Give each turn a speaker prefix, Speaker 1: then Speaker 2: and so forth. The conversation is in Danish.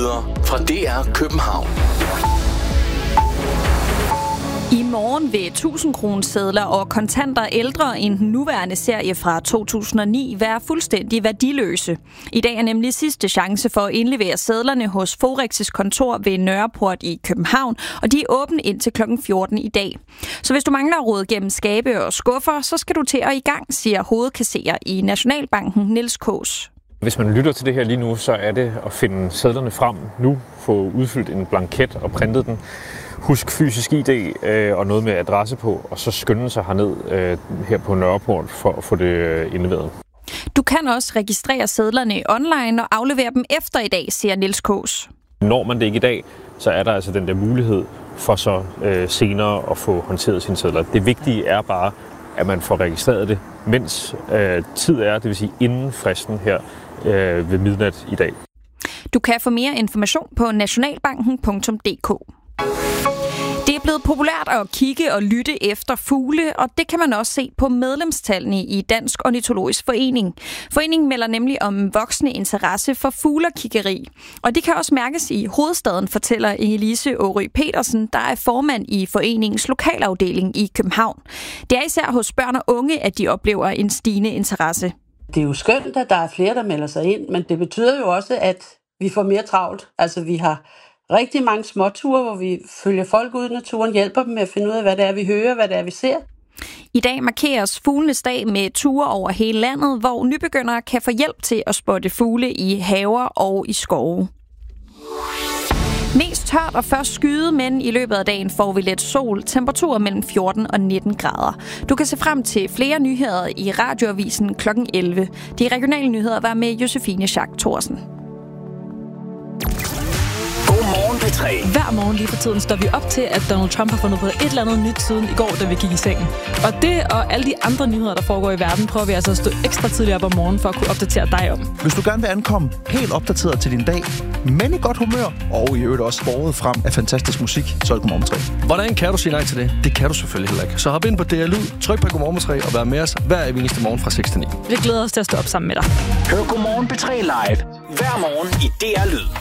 Speaker 1: Nyheder fra DR København.
Speaker 2: I morgen vil 1000-kronesedler og kontanter ældre end den nuværende serie fra 2009 være fuldstændig værdiløse. I dag er nemlig sidste chance for at indlevere sedlerne hos Forex' kontor ved Nørreport i København, og de er åbne indtil kl. 14 i dag. Så hvis du mangler at rode gennem skabe og skuffer, så skal du til at i gang, siger hovedkasserer i Nationalbanken Niels Kaas.
Speaker 3: Hvis man lytter til det her lige nu, så er det at finde sedlerne frem nu, få udfyldt en blanket og printet den. Husk fysisk ID og noget med adresse på, og så skynde sig herned her på Nørreport for at få det indleveret.
Speaker 2: Du kan også registrere sedlerne online og aflevere dem efter i dag, siger Niels Kaas.
Speaker 3: Når man det ikke i dag, så er der altså den der mulighed for så senere at få håndteret sine sedler. Det vigtige er bare, at man får registreret det, mens tid er, det vil sige inden fristen her ved midnat i dag.
Speaker 2: Du kan få mere information på nationalbanken.dk. Det er blevet populært at kigge og lytte efter fugle, og det kan man også se på medlemstallene i Dansk Ornitologisk Forening. Foreningen melder nemlig om voksende interesse for fuglekiggeri. Og det kan også mærkes i hovedstaden, fortæller Inge-Lise Åry Petersen, der er formand i foreningens lokalafdeling i København. Det er især hos børn og unge, at de oplever en stigende interesse.
Speaker 4: Det er jo skønt, at der er flere, der melder sig ind, men det betyder jo også, at vi får mere travlt. Altså, vi har rigtig mange småture, hvor vi følger folk ud i naturen, hjælper dem med at finde ud af, hvad det er, vi hører, hvad det er, vi ser.
Speaker 2: I dag markeres Fuglenes Dag med ture over hele landet, hvor nybegyndere kan få hjælp til at spotte fugle i haver og i skove. Mest tørt og først skyde, men i løbet af dagen får vi lidt sol, temperaturer mellem 14 og 19 grader. Du kan se frem til flere nyheder i Radioavisen kl. 11. De regionale nyheder var med Josefine Schack Thorsen.
Speaker 1: Godmorgen P3.
Speaker 5: Hver morgen lige for tiden står vi op til, at Donald Trump har fundet på et eller andet nyt siden i går, da vi gik i sengen. Og det og alle de andre nyheder, der foregår i verden, prøver vi altså at stå ekstra tidligt op om morgenen for at kunne opdatere dig om.
Speaker 6: Hvis du gerne vil ankomme helt opdateret til din dag, men i godt humør, og i øvrigt også båret frem af fantastisk musik, så er det Godmorgen 3.
Speaker 7: Hvordan kan du sige nej til det? Det kan du selvfølgelig heller ikke. Så hop ind på DR Lyd, tryk på Godmorgen 3 og vær med os hver eneste morgen fra 6 til 9.
Speaker 5: Vi glæder os til at stå op sammen med dig.
Speaker 1: Hør Godmorgen P3 live hver morgen i DR Lyd.